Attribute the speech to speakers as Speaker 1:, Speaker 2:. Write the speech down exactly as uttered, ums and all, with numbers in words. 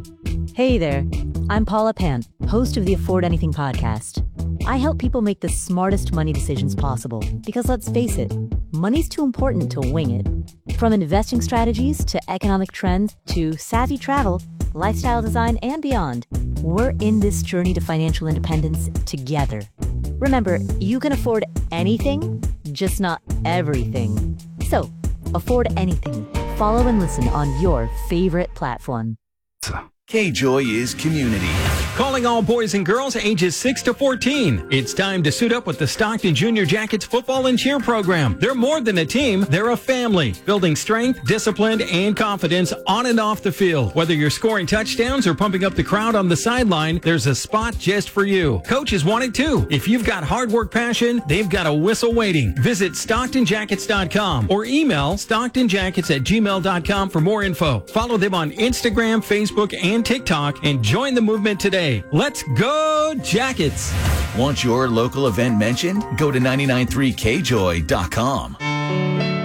Speaker 1: Hey there, I'm Paula Pant, host of the Afford Anything podcast. I help people make the smartest money decisions possible because let's face it, money's too important to wing it. From investing strategies to economic trends to savvy travel, lifestyle design, and beyond, we're in this journey to financial independence together. Remember, you can afford anything, just not everything. So, afford anything. Follow and listen on your favorite platform.
Speaker 2: K-Joy is community.
Speaker 3: Calling all boys and girls ages six to fourteen. It's time to suit up with the Stockton Junior Jackets football and cheer program. They're more than a team, they're a family, building strength, discipline, and confidence on and off the field. Whether you're scoring touchdowns or pumping up the crowd on the sideline, there's a spot just for you. Coaches want it too. If you've got hard work passion, they've got a whistle waiting. Visit stockton jackets dot com or email stockton jackets at gmail dot com for more info. Follow them on Instagram, Facebook, and TikTok and join the movement today. Let's go Jackets!
Speaker 2: Want your local event mentioned? Go to nine nine three k joy dot com.